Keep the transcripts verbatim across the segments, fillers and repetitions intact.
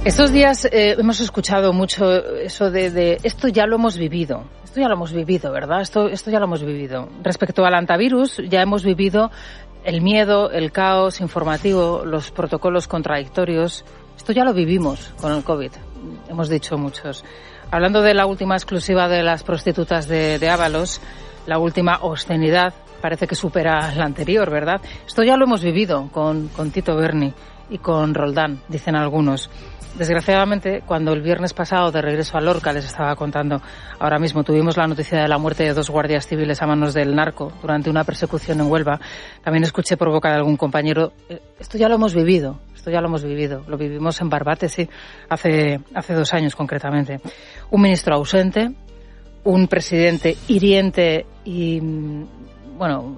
Estos días eh, hemos escuchado mucho eso de, de esto ya lo hemos vivido. Esto ya lo hemos vivido, ¿verdad? Esto, esto ya lo hemos vivido. Respecto al antivirus, ya hemos vivido el miedo, el caos informativo, los protocolos contradictorios. Esto ya lo vivimos con el COVID, hemos dicho muchos. Hablando de la última exclusiva de las prostitutas de, de Ábalos, la última obscenidad parece que supera la anterior, ¿verdad? Esto ya lo hemos vivido con, con Tito Berni y con Roldán, dicen algunos. Desgraciadamente, cuando el viernes pasado, de regreso a Lorca, les estaba contando ahora mismo, tuvimos la noticia de la muerte de dos guardias civiles a manos del narco durante una persecución en Huelva, también escuché por boca de algún compañero, esto ya lo hemos vivido, esto ya lo hemos vivido, lo vivimos en Barbate, sí, hace, hace dos años concretamente. Un ministro ausente, un presidente hiriente y, bueno,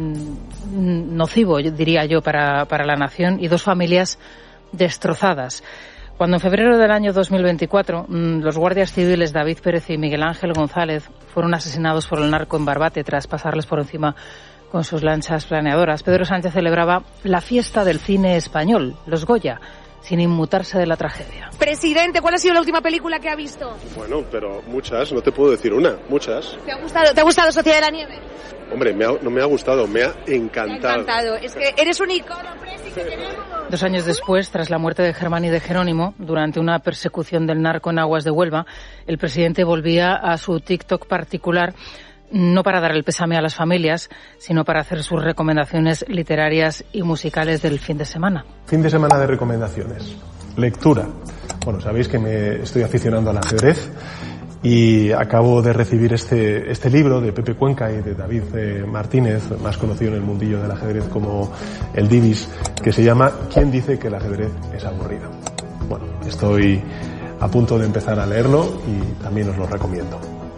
nocivo, diría yo, para, para la nación, y dos familias destrozadas. Cuando en febrero del año dos mil veinticuatro los guardias civiles David Pérez y Miguel Ángel González fueron asesinados por el narco en Barbate tras pasarles por encima con sus lanchas planeadoras, Pedro Sánchez celebraba la fiesta del cine español, los Goya, sin inmutarse de la tragedia. Presidente, ¿cuál ha sido la última película que ha visto? Bueno, pero muchas, no te puedo decir una, muchas. ¿Te ha gustado, te ha gustado Sociedad de la Nieve? Hombre, me ha, no me ha gustado, me ha encantado. Me ha encantado, es que eres un icono, Presi, que tenemos. Dos años después, tras la muerte de Germán y de Jerónimo, durante una persecución del narco en aguas de Huelva, el presidente volvía a su TikTok particular, no para dar el pésame a las familias, sino para hacer sus recomendaciones literarias y musicales del fin de semana. Fin de semana de recomendaciones. Lectura. Bueno, sabéis que me estoy aficionando al ajedrez y acabo de recibir este, este libro de Pepe Cuenca y de David eh, Martínez, más conocido en el mundillo del ajedrez como el Divis, que se llama ¿Quién dice que el ajedrez es aburrido? Bueno, estoy a punto de empezar a leerlo y también os lo recomiendo.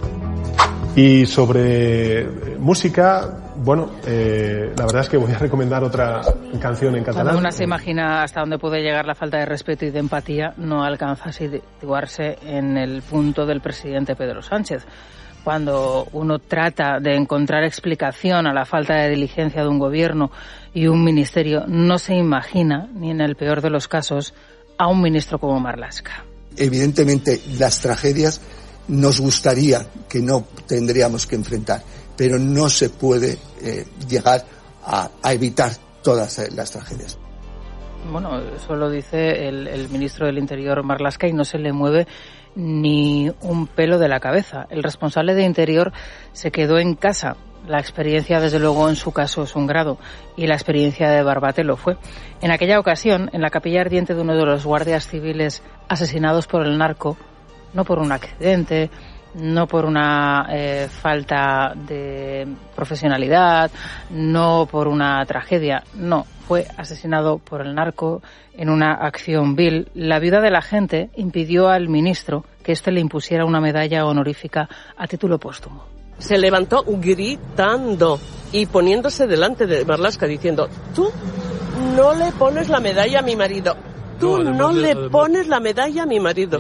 Y sobre música, bueno, eh, la verdad es que voy a recomendar otra canción en catalán. Cuando uno se imagina hasta dónde puede llegar la falta de respeto y de empatía, no alcanza a situarse en el punto del presidente Pedro Sánchez. Cuando uno trata de encontrar explicación a la falta de diligencia de un gobierno y un ministerio, no se imagina, ni en el peor de los casos, a un ministro como Marlaska. Evidentemente, las tragedias nos gustaría que no tendríamos que enfrentar, pero no se puede eh, llegar a, a evitar todas las tragedias. Bueno, eso lo dice el, el ministro del Interior, Marlaska, y no se le mueve ni un pelo de la cabeza. El responsable de Interior se quedó en casa. La experiencia, desde luego, en su caso es un grado, y la experiencia de Barbate lo fue. En aquella ocasión, en la capilla ardiente de uno de los guardias civiles asesinados por el narco, no por un accidente, no por una eh, falta de profesionalidad, no por una tragedia, no, fue asesinado por el narco en una acción vil. La viuda del agente impidió al ministro que éste le impusiera una medalla honorífica a título póstumo. Se levantó gritando y poniéndose delante de Marlaska diciendo: tú no le pones la medalla a mi marido, tú no, no le pones la medalla a mi marido.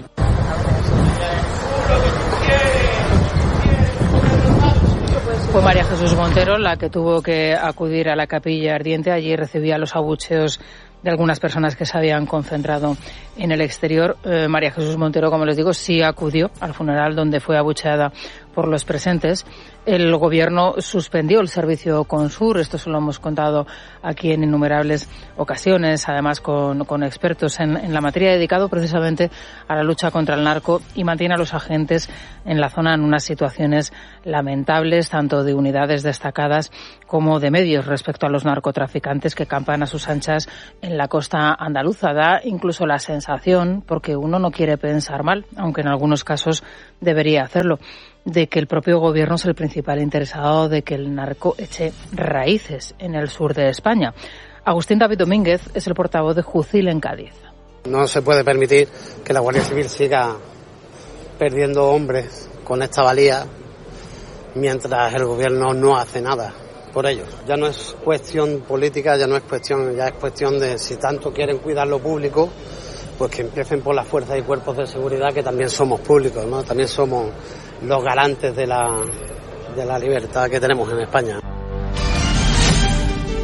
Fue María Jesús Montero la que tuvo que acudir a la capilla ardiente. Allí recibía los abucheos de algunas personas que se habían concentrado en el exterior. Eh, María Jesús Montero, como les digo, sí acudió al funeral donde fue abucheada por los presentes. El gobierno suspendió el servicio Consur, esto se lo hemos contado aquí en innumerables ocasiones, además con, con expertos en, en la materia, dedicado precisamente a la lucha contra el narco, y mantiene a los agentes en la zona en unas situaciones lamentables, tanto de unidades destacadas como de medios, respecto a los narcotraficantes que campan a sus anchas en la costa andaluza. Da incluso la sensación, porque uno no quiere pensar mal, aunque en algunos casos debería hacerlo, de que el propio gobierno es el principal interesado de que el narco eche raíces en el sur de España. Agustín David Domínguez es el portavoz de Jucil en Cádiz. No se puede permitir que la Guardia Civil siga perdiendo hombres con esta valía mientras el gobierno no hace nada por ellos. Ya no es cuestión política, ya no es cuestión, ya es cuestión de si tanto quieren cuidar lo público, pues que empiecen por las fuerzas y cuerpos de seguridad, que también somos públicos, ¿no? También somos los garantes de la, de la libertad que tenemos en España.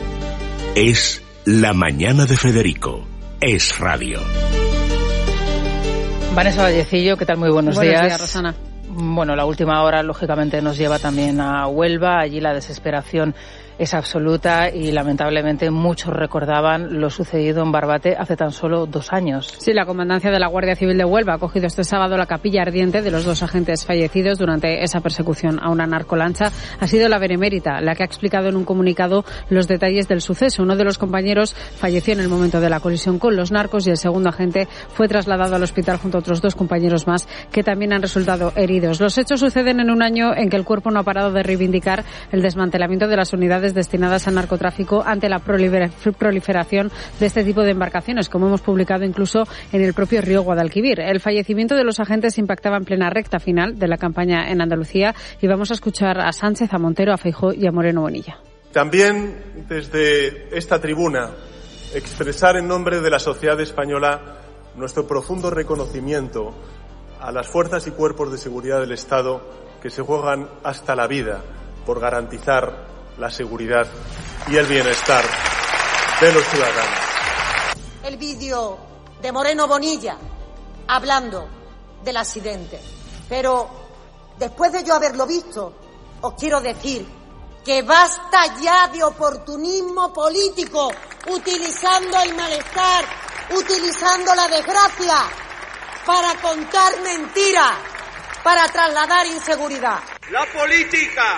Es La Mañana de Federico. Es Radio. Vanessa Vallecillo, ¿qué tal? Muy buenos, buenos días. días, Rosana. Bueno, la última hora, lógicamente, nos lleva también a Huelva. Allí la desesperación es absoluta y, lamentablemente, muchos recordaban lo sucedido en Barbate hace tan solo dos años. Sí, la Comandancia de la Guardia Civil de Huelva ha cogido este sábado la capilla ardiente de los dos agentes fallecidos durante esa persecución a una narcolancha. Ha sido la Benemérita la que ha explicado en un comunicado los detalles del suceso. Uno de los compañeros falleció en el momento de la colisión con los narcos y el segundo agente fue trasladado al hospital junto a otros dos compañeros más que también han resultado heridos. Los hechos suceden en un año en que el cuerpo no ha parado de reivindicar el desmantelamiento de las unidades destinadas al narcotráfico ante la proliferación de este tipo de embarcaciones, como hemos publicado incluso en el propio río Guadalquivir. El fallecimiento de los agentes impactaba en plena recta final de la campaña en Andalucía y vamos a escuchar a Sánchez, a Montero, a Feijóo y a Moreno Bonilla. También desde esta tribuna expresar en nombre de la sociedad española nuestro profundo reconocimiento a las fuerzas y cuerpos de seguridad del Estado que se juegan hasta la vida por garantizar la seguridad y el bienestar de los ciudadanos. El vídeo de Moreno Bonilla hablando del accidente, pero después de yo haberlo visto, os quiero decir que basta ya de oportunismo político, utilizando el malestar, utilizando la desgracia para contar mentiras, para trasladar inseguridad. La política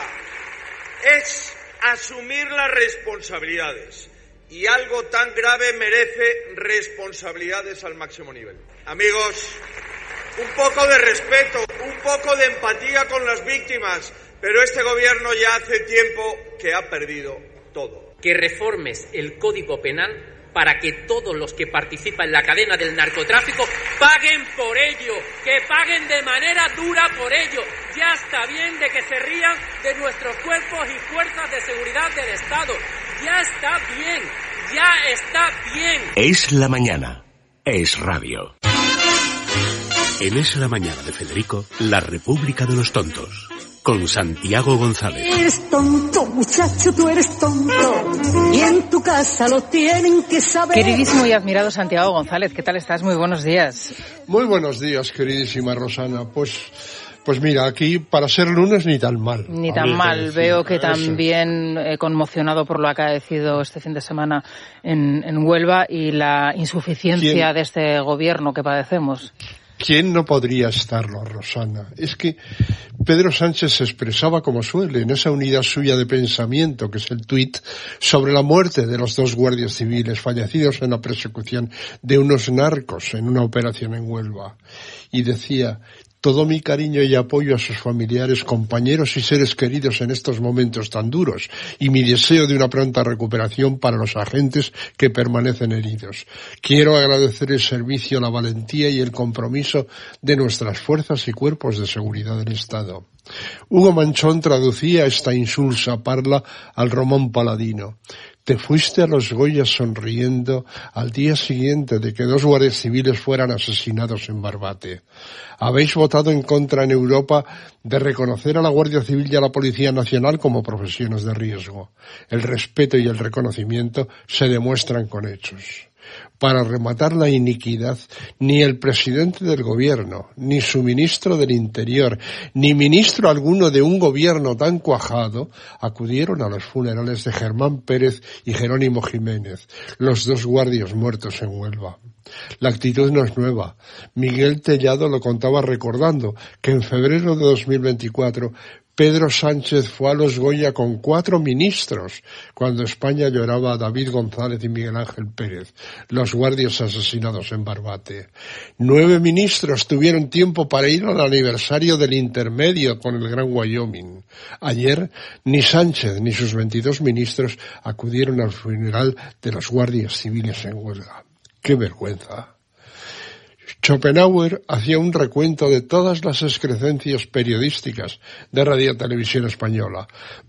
es asumir las responsabilidades y algo tan grave merece responsabilidades al máximo nivel. Amigos, un poco de respeto, un poco de empatía con las víctimas, pero este gobierno ya hace tiempo que ha perdido todo. Que reformes el Código Penal para que todos los que participan en la cadena del narcotráfico paguen por ello, que paguen de manera dura por ello. Ya está bien de que se rían de nuestros cuerpos y fuerzas de seguridad del Estado. Ya está bien, ya está bien. Es la mañana, es radio. En Es la mañana de Federico, la República de los Tontos. Con Santiago González. Eres tonto, muchacho, tú eres tonto. Y en tu casa lo tienen que saber. Queridísimo y admirado Santiago González, ¿qué tal estás? Muy buenos días. Muy buenos días, queridísima Rosana. Pues, pues mira, aquí para ser lunes ni tan mal. Ni tan mal. Veo que también eh, conmocionado por lo acaecido este fin de semana en, en Huelva y la insuficiencia ¿Quién? de este gobierno que padecemos. ¿Quién no podría estarlo, Rosana? Es que Pedro Sánchez se expresaba como suele en esa unidad suya de pensamiento, que es el tuit, sobre la muerte de los dos guardias civiles fallecidos en la persecución de unos narcos en una operación en Huelva. Y decía: todo mi cariño y apoyo a sus familiares, compañeros y seres queridos en estos momentos tan duros, y mi deseo de una pronta recuperación para los agentes que permanecen heridos. Quiero agradecer el servicio, la valentía y el compromiso de nuestras fuerzas y cuerpos de seguridad del Estado. Hugo Manchón traducía esta insulsa parla al Román Paladino. Te fuiste a los Goyas sonriendo al día siguiente de que dos guardias civiles fueran asesinados en Barbate. Habéis votado en contra en Europa de reconocer a la Guardia Civil y a la Policía Nacional como profesiones de riesgo. El respeto y el reconocimiento se demuestran con hechos. Para rematar la iniquidad, ni el presidente del gobierno, ni su ministro del Interior, ni ministro alguno de un gobierno tan cuajado acudieron a los funerales de Germán Pérez y Jerónimo Jiménez, los dos guardias muertos en Huelva. La actitud no es nueva. Miguel Tellado lo contaba recordando que en febrero de dos mil veinticuatro Pedro Sánchez fue a los Goya con cuatro ministros cuando España lloraba a David González y Miguel Ángel Pérez, los guardias asesinados en Barbate. Nueve ministros tuvieron tiempo para ir al aniversario del intermedio con el Gran Wyoming. Ayer ni Sánchez ni sus veintidós ministros acudieron al funeral de los guardias civiles en huelga. ¡Qué vergüenza! Schopenhauer hacía un recuento de todas las excrecencias periodísticas de Radio Televisión Española.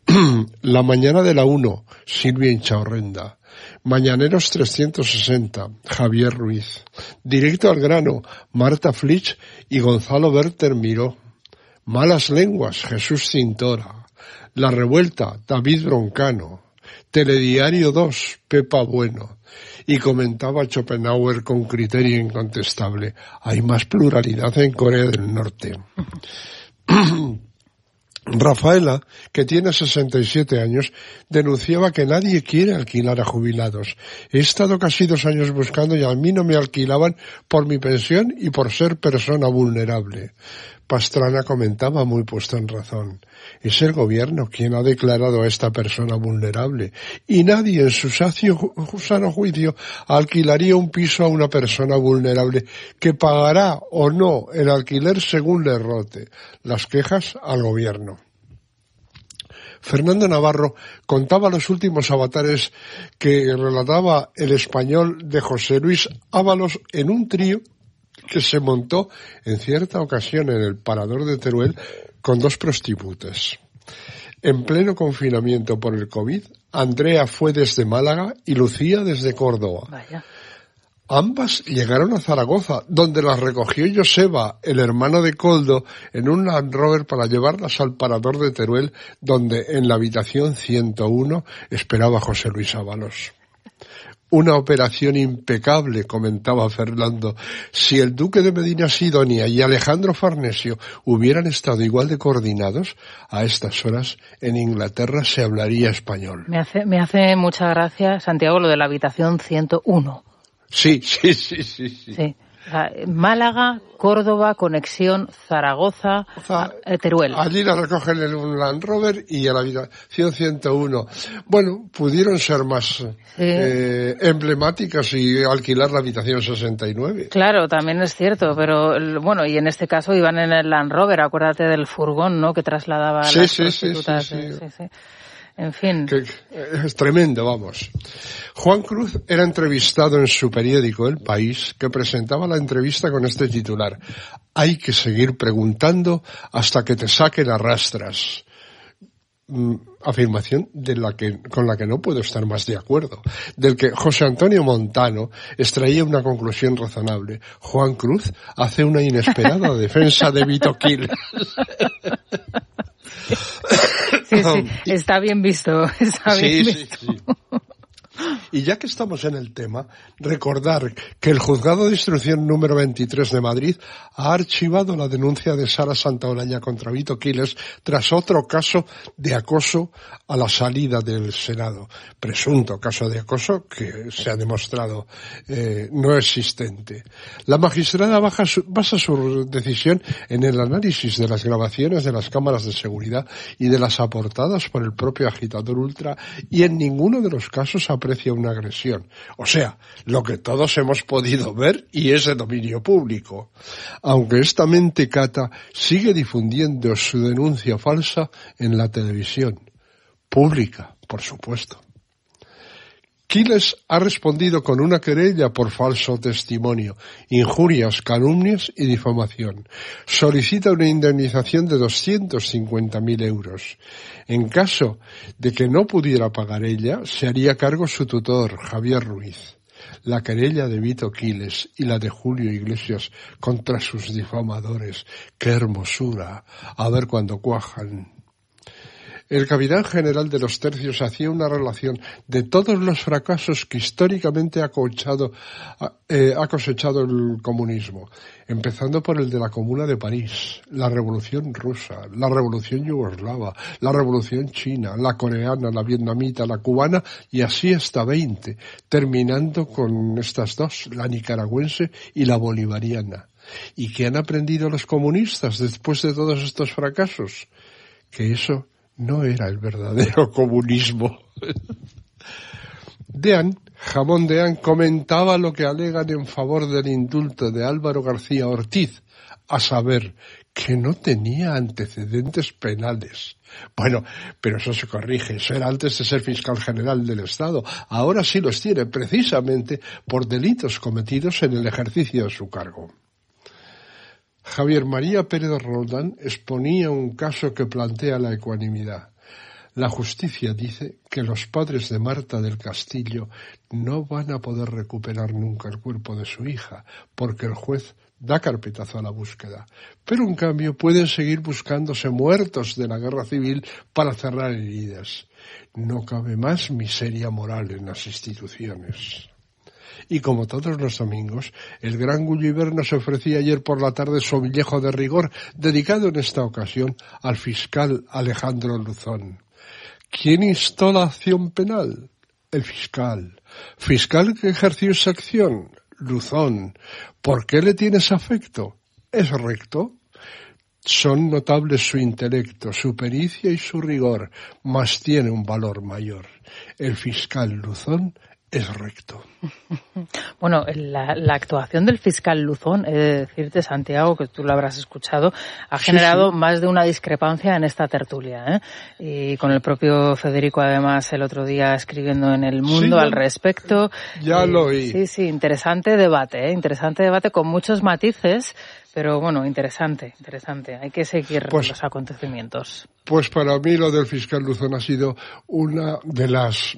La mañana de la uno, Silvia Inchaurrenda. Mañaneros trescientos sesenta, Javier Ruiz. Directo al grano, Marta Flitsch y Gonzalo Berter Miró. Malas lenguas, Jesús Cintora. La Revuelta, David Broncano. Telediario dos, Pepa Bueno. y comentaba Schopenhauer con criterio incontestable: hay más pluralidad en Corea del Norte. Rafaela, que tiene sesenta y siete años, denunciaba que nadie quiere alquilar a jubilados. He estado casi dos años buscando y a mí no me alquilaban por mi pensión y por ser persona vulnerable. Pastrana comentaba muy puesto en razón: es el gobierno quien ha declarado a esta persona vulnerable y nadie en su sacio, sano juicio alquilaría un piso a una persona vulnerable que pagará o no el alquiler según le rote. Las quejas al gobierno. Fernando Navarro contaba los últimos avatares que relataba el español de José Luis Ábalos en un trío que se montó en cierta ocasión en el Parador de Teruel con dos prostitutas. En pleno confinamiento por el COVID, Andrea fue desde Málaga y Lucía desde Córdoba. Vaya. Ambas llegaron a Zaragoza, donde las recogió Joseba, el hermano de Coldo, en un Land Rover para llevarlas al Parador de Teruel, donde en la habitación ciento uno esperaba José Luis Ábalos. Una operación impecable, comentaba Fernando. Si el duque de Medina Sidonia y Alejandro Farnesio hubieran estado igual de coordinados, a estas horas en Inglaterra se hablaría español. Me hace, me hace mucha gracia, Santiago, lo de la habitación ciento uno. Sí, sí, sí, sí. sí. sí. O sea, Málaga, Córdoba, conexión Zaragoza, o sea, Teruel. Allí la recogen en un Land Rover y a la habitación ciento uno. Bueno, pudieron ser más sí. eh, emblemáticas y alquilar la habitación sesenta y nueve. Claro, también es cierto, pero bueno, y en este caso iban en el Land Rover, acuérdate del furgón, ¿no?, que trasladaba a sí, las sí, prostitutas. Sí, sí, sí. sí, sí. En fin. Que, es tremendo, vamos. Juan Cruz era entrevistado en su periódico El País, que presentaba la entrevista con este titular: hay que seguir preguntando hasta que te saquen a rastras. Mm, afirmación de la que, con la que no puedo estar más de acuerdo. Del que José Antonio Montano extraía una conclusión razonable: Juan Cruz hace una inesperada defensa de Vito Quiles. Sí, sí, está bien visto, está bien sí, visto. Sí, sí. Y ya que estamos en el tema, recordar que el Juzgado de Instrucción número veintitrés de Madrid ha archivado la denuncia de Sara Santaolalla contra Vito Quiles tras otro caso de acoso a la salida del Senado. Presunto caso de acoso que se ha demostrado eh, no existente. La magistrada baja su, basa su decisión en el análisis de las grabaciones de las cámaras de seguridad y de las aportadas por el propio agitador ultra, y en ninguno de los casos aprecia una agresión. O sea, lo que todos hemos podido ver y es de dominio público. Aunque esta mentecata sigue difundiendo su denuncia falsa en la televisión. Pública, por supuesto. Quiles ha respondido con una querella por falso testimonio, injurias, calumnias y difamación. Solicita una indemnización de doscientos cincuenta mil euros. En caso de que no pudiera pagar ella, se haría cargo su tutor, Javier Ruiz. La querella de Vito Quiles y la de Julio Iglesias contra sus difamadores. ¡Qué hermosura! A ver cuándo cuajan. El capitán general de los tercios hacía una relación de todos los fracasos que históricamente ha cosechado, eh, ha cosechado el comunismo, empezando por el de la Comuna de París, la Revolución Rusa, la Revolución Yugoslava, la Revolución China, la coreana, la vietnamita, la cubana y así hasta veinte, terminando con estas dos, la nicaragüense y la bolivariana. ¿Y qué han aprendido los comunistas después de todos estos fracasos? Que eso no era el verdadero comunismo. Deán, Jamón Deán, comentaba lo que alegan en favor del indulto de Álvaro García Ortiz, a saber, que no tenía antecedentes penales. Bueno, pero eso se corrige, eso era antes de ser fiscal general del Estado. Ahora sí los tiene, precisamente por delitos cometidos en el ejercicio de su cargo. Javier María Pérez Roldán exponía un caso que plantea la ecuanimidad. La justicia dice que los padres de Marta del Castillo no van a poder recuperar nunca el cuerpo de su hija, porque el juez da carpetazo a la búsqueda. Pero en cambio pueden seguir buscándose muertos de la guerra civil para cerrar heridas. No cabe más miseria moral en las instituciones. Y como todos los domingos, el gran Gulliver nos ofrecía ayer por la tarde su Villejo de rigor, dedicado en esta ocasión al fiscal Alejandro Luzón. ¿Quién instó la acción penal? El fiscal. ¿Fiscal que ejerció esa acción? Luzón. ¿Por qué le tienes afecto? ¿Es recto? Son notables su intelecto, su pericia y su rigor, mas tiene un valor mayor. El fiscal Luzón es recto. Bueno, la, la actuación del fiscal Luzón, he de decirte, Santiago, que tú lo habrás escuchado, ha generado sí, sí. más de una discrepancia en esta tertulia, ¿eh? Y con el propio Federico, además, el otro día escribiendo en El Mundo sí, al respecto. Ya eh, lo oí. Sí, sí, interesante debate, ¿eh? Interesante debate con muchos matices. Pero bueno, interesante, interesante. Hay que seguir pues, los acontecimientos. Pues para mí lo del fiscal Luzón ha sido una de las,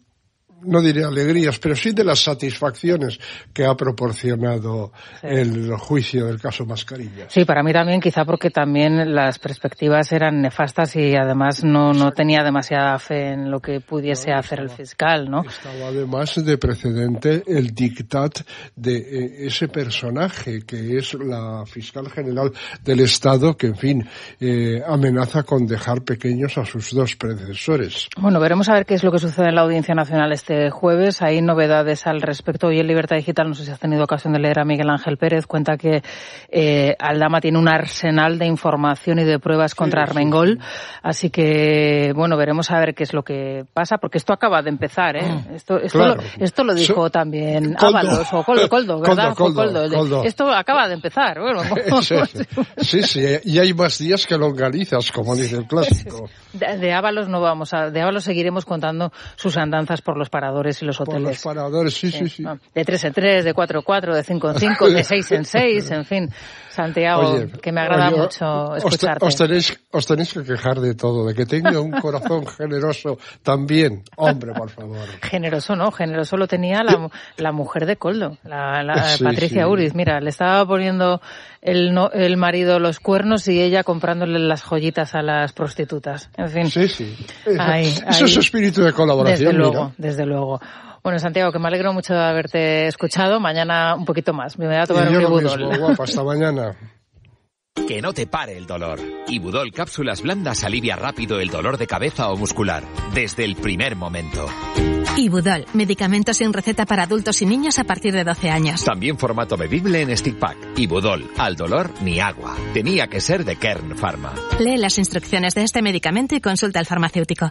no diré alegrías, pero sí de las satisfacciones que ha proporcionado sí. el juicio del caso Mascarillas. Sí, para mí también, quizá porque también las perspectivas eran nefastas y además no, no tenía demasiada fe en lo que pudiese no, hacer estaba, el fiscal, ¿no? Estaba además de precedente el dictat de eh, ese personaje que es la fiscal general del Estado que, en fin, eh, amenaza con dejar pequeños a sus dos predecesores. Bueno, veremos a ver qué es lo que sucede en la Audiencia Nacional este jueves. Hay novedades al respecto. Hoy en Libertad Digital, no sé si has tenido ocasión de leer a Miguel Ángel Pérez, cuenta que eh, Aldama tiene un arsenal de información y de pruebas contra sí, Armengol. Sí, sí. Así que, bueno, veremos a ver qué es lo que pasa, porque esto acaba de empezar, ¿eh? Esto, esto, claro. lo, esto lo dijo so, también Coldo. Ábalos, o Coldo, Coldo, ¿verdad? Coldo, Coldo, Coldo. Coldo. Esto acaba de empezar. Bueno, sí, sí, sí, y hay más días que longanizas, como dice el clásico. De, de Ábalos no vamos a, de Ábalos seguiremos contando sus andanzas por los paradores y los hoteles. Por los paradores, sí, sí, sí. sí. De tres en tres, de cuatro en cuatro, de cinco en cinco, de seis en seis, en fin. Santiago, oye, que me agrada oye, mucho escucharte. Os, te, os, tenéis, os tenéis que quejar de todo, de que tenga un corazón generoso también. Hombre, por favor. Generoso no, generoso lo tenía la, la mujer de Coldo, la, la sí, Patricia sí. Uriz. Mira, le estaba poniendo el, no, el marido los cuernos y ella comprándole las joyitas a las prostitutas. En fin. Sí, sí. Ahí, Eso ahí. es espíritu de colaboración. Desde luego, mira. desde luego. Bueno, Santiago, que me alegro mucho de haberte escuchado. Mañana un poquito más. Me voy a tomar un Ibudol. Guapa, hasta mañana. Que no te pare el dolor. Ibudol cápsulas blandas alivia rápido el dolor de cabeza o muscular, desde el primer momento. Ibudol, medicamento sin receta para adultos y niños a partir de doce años. También formato bebible en stick pack. Ibudol, al dolor ni agua. Tenía que ser de Kern Pharma. Lee las instrucciones de este medicamento y consulta al farmacéutico.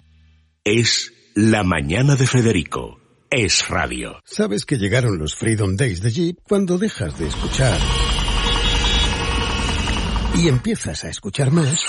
Es La Mañana de Federico. Es radio. Sabes que llegaron los Freedom Days de Jeep cuando dejas de escuchar y empiezas a escuchar más.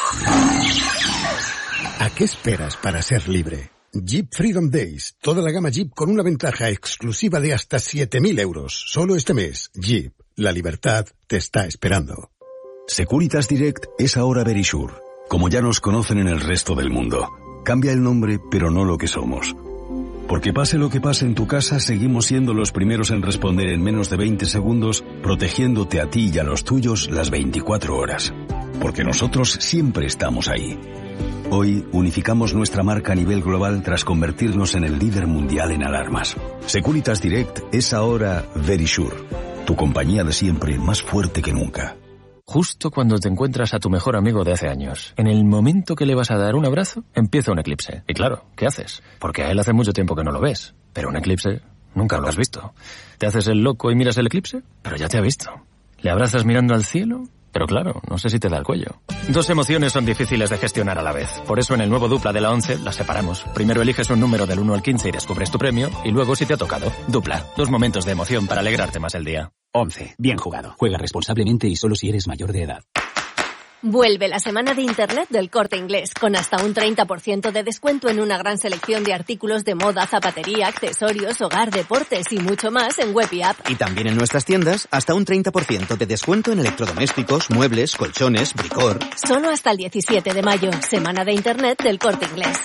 ¿A qué esperas para ser libre? Jeep Freedom Days. Toda la gama Jeep con una ventaja exclusiva de hasta siete mil euros. Solo este mes. Jeep. La libertad te está esperando. Securitas Direct es ahora Verisure. Como ya nos conocen en el resto del mundo. Cambia el nombre, pero no lo que somos. Porque pase lo que pase en tu casa, seguimos siendo los primeros en responder en menos de veinte segundos, protegiéndote a ti y a los tuyos las veinticuatro horas. Porque nosotros siempre estamos ahí. Hoy unificamos nuestra marca a nivel global tras convertirnos en el líder mundial en alarmas. Securitas Direct es ahora Verisure, tu compañía de siempre más fuerte que nunca. Justo cuando te encuentras a tu mejor amigo de hace años, en el momento que le vas a dar un abrazo, empieza un eclipse. Y claro, ¿qué haces? Porque a él hace mucho tiempo que no lo ves. Pero un eclipse nunca lo has visto. ¿Te haces el loco y miras el eclipse? Pero ya te ha visto. ¿Le abrazas mirando al cielo? Pero claro, no sé si te da el cuello. Dos emociones son difíciles de gestionar a la vez. Por eso en el nuevo Dupla de la once las separamos. Primero eliges un número del uno al quince y descubres tu premio. Y luego, si te ha tocado, Dupla. Dos momentos de emoción para alegrarte más el día. once. Bien jugado. Juega responsablemente y solo si eres mayor de edad. Vuelve la semana de Internet del Corte Inglés, con hasta un treinta por ciento de descuento en una gran selección de artículos de moda, zapatería, accesorios, hogar, deportes y mucho más en web y app. Y también en nuestras tiendas, hasta un treinta por ciento de descuento en electrodomésticos, muebles, colchones, bricor. Solo hasta el diecisiete de mayo, semana de Internet del Corte Inglés.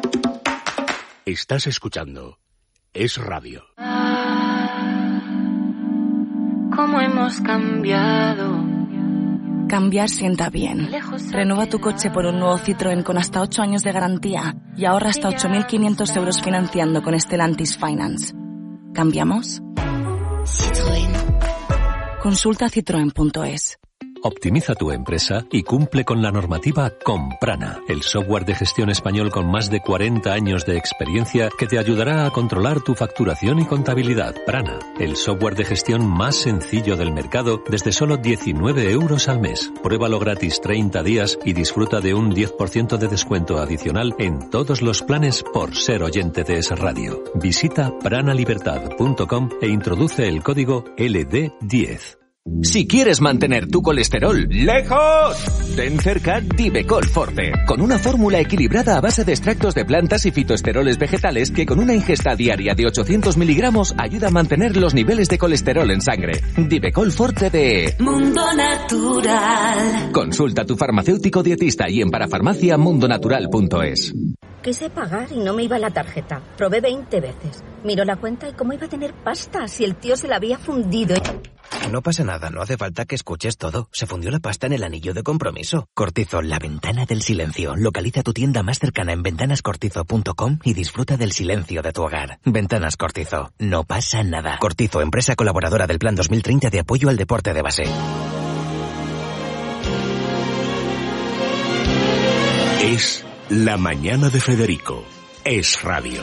Estás escuchando Es Radio. ¿Cómo hemos cambiado? Cambiar sienta bien. Renueva tu coche por un nuevo Citroën con hasta ocho años de garantía y ahorra hasta ocho mil quinientos euros financiando con Stellantis Finance. ¿Cambiamos? Consulta citroen punto es. Optimiza tu empresa y cumple con la normativa con Prana, el software de gestión español con más de cuarenta años de experiencia que te ayudará a controlar tu facturación y contabilidad. Prana, el software de gestión más sencillo del mercado desde solo diecinueve euros al mes. Pruébalo gratis treinta días y disfruta de un diez por ciento de descuento adicional en todos los planes por ser oyente de Es Radio. Visita prana libertad punto com e introduce el código L D diez. Si quieres mantener tu colesterol lejos, ten cerca Divecol Forte, con una fórmula equilibrada a base de extractos de plantas y fitoesteroles vegetales que con una ingesta diaria de ochocientos miligramos ayuda a mantener los niveles de colesterol en sangre. Divecol Forte de Mundo Natural. Consulta a tu farmacéutico dietista y en parafarmacia mundo natural punto es. Quise pagar y no me iba la tarjeta. Probé veinte veces. Miro la cuenta y cómo iba a tener pasta si el tío se la había fundido. No pasa nada, no hace falta que escuches todo. Se fundió la pasta en el anillo de compromiso. Cortizo, la ventana del silencio. Localiza tu tienda más cercana en ventanas cortizo punto com y disfruta del silencio de tu hogar. Ventanas Cortizo, no pasa nada. Cortizo, empresa colaboradora del Plan dos mil treinta de apoyo al deporte de base. Es La Mañana de Federico. Es Radio.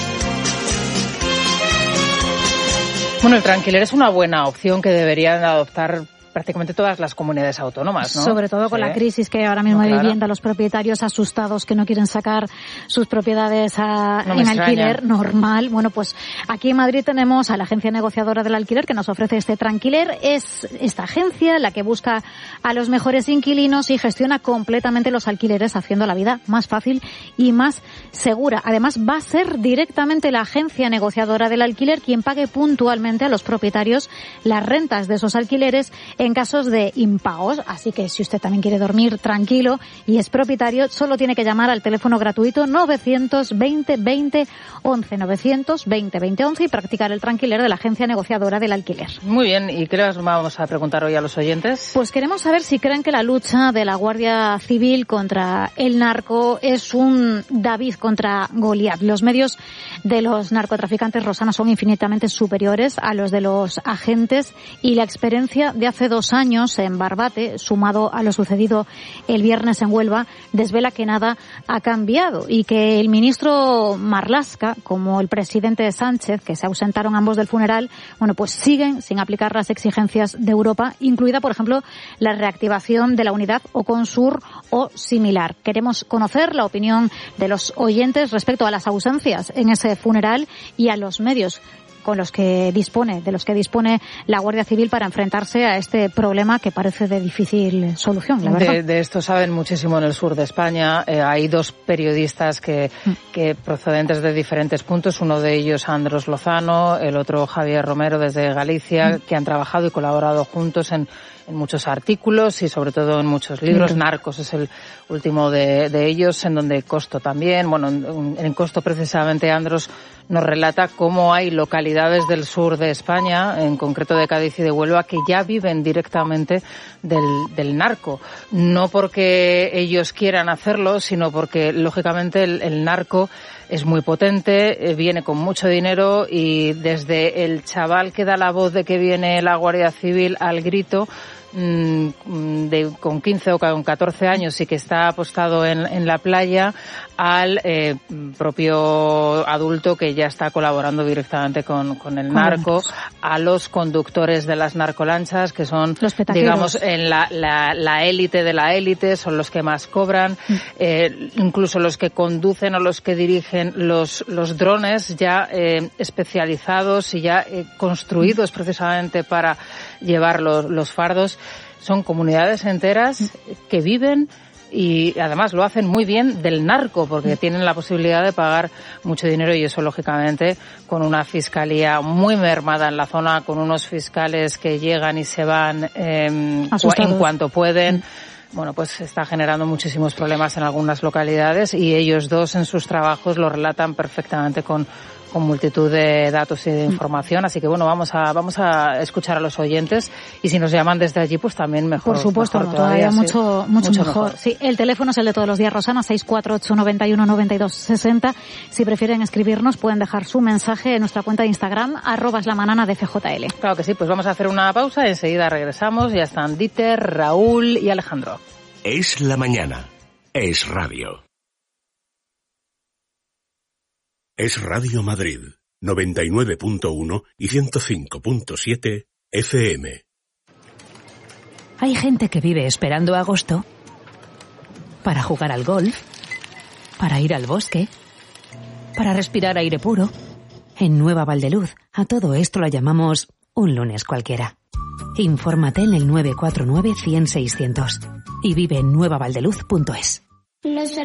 Bueno, el tranquiler es una buena opción que deberían adoptar prácticamente todas las comunidades autónomas, ¿no? Sobre todo con sí. la crisis que ahora mismo no, hay claro. vivienda, los propietarios asustados que no quieren sacar sus propiedades a, no en extraña. alquiler normal. Bueno, pues aquí en Madrid tenemos a la agencia negociadora del alquiler que nos ofrece este tranquiler. Es esta agencia la que busca a los mejores inquilinos y gestiona completamente los alquileres, haciendo la vida más fácil y más segura. Además, va a ser directamente la agencia negociadora del alquiler quien pague puntualmente a los propietarios las rentas de esos alquileres en casos de impagos. Así que si usted también quiere dormir tranquilo y es propietario, solo tiene que llamar al teléfono gratuito novecientos veinte veinte once, novecientos veinte veinte once y practicar el tranquiler de la agencia negociadora del alquiler. Muy bien, ¿y qué les vamos a preguntar hoy a los oyentes? Pues queremos saber si creen que la lucha de la Guardia Civil contra el narco es un David contra Goliat. Los medios de los narcotraficantes, Rosana, son infinitamente superiores a los de los agentes y la experiencia de hace dos años en Barbate, sumado a lo sucedido el viernes en Huelva, desvela que nada ha cambiado y que el ministro Marlaska, como el presidente Sánchez, que se ausentaron ambos del funeral, bueno, pues siguen sin aplicar las exigencias de Europa, incluida, por ejemplo, la reactivación de la unidad Oconsur o similar. Queremos conocer la opinión de los oyentes respecto a las ausencias en ese funeral y a los medios con los que dispone, de los que dispone la Guardia Civil para enfrentarse a este problema que parece de difícil solución, la verdad. De, de esto saben muchísimo en el sur de España. Eh, hay dos periodistas que, que procedentes de diferentes puntos, uno de ellos Andros Lozano, el otro Javier Romero desde Galicia, que han trabajado y colaborado juntos en en muchos artículos y sobre todo en muchos libros. Sí. Narcos es el último de, de ellos, en donde Costo también. Bueno, en, en Costo precisamente Andros nos relata cómo hay localidades del sur de España, en concreto de Cádiz y de Huelva, que ya viven directamente del, del narco. No porque ellos quieran hacerlo, sino porque lógicamente el, el narco es muy potente, eh, viene con mucho dinero y desde el chaval que da la voz de que viene la Guardia Civil al grito, de, con quince o con catorce años y que está apostado en, en la playa, al eh, propio adulto que ya está colaborando directamente con, con el narco, a los conductores de las narcolanchas, que son, digamos, en la, la, la élite de la élite, son los que más cobran, mm. eh, incluso los que conducen o los que dirigen los, los drones ya eh, especializados y ya eh, construidos mm. precisamente para llevar los, los fardos. Son comunidades enteras que viven y además lo hacen muy bien del narco, porque tienen la posibilidad de pagar mucho dinero y eso lógicamente con una fiscalía muy mermada en la zona, con unos fiscales que llegan y se van eh, en cuanto pueden. Bueno, pues está generando muchísimos problemas en algunas localidades y ellos dos en sus trabajos lo relatan perfectamente con con multitud de datos y de información, así que bueno, vamos a vamos a escuchar a los oyentes y si nos llaman desde allí, pues también mejor. Por supuesto, mejor todavía, todavía mucho, sí, mucho, mucho mejor. mejor. Sí, el teléfono es el de todos los días, Rosana, seis cuatro ocho, noventa y uno, noventa y dos, sesenta. Si prefieren escribirnos, pueden dejar su mensaje en nuestra cuenta de Instagram, arroba es la manana de F J L. Claro que sí, pues vamos a hacer una pausa, enseguida regresamos, ya están Dieter, Raúl y Alejandro. Es la mañana, es radio. Es Radio Madrid, noventa y nueve punto uno y ciento cinco punto siete F M. Hay gente que vive esperando agosto para jugar al golf, para ir al bosque, para respirar aire puro. En Nueva Valdeluz, a todo esto lo llamamos un lunes cualquiera. Infórmate en el nueve cuatro nueve, cien, seiscientos y vive en nueva valdeluz punto es.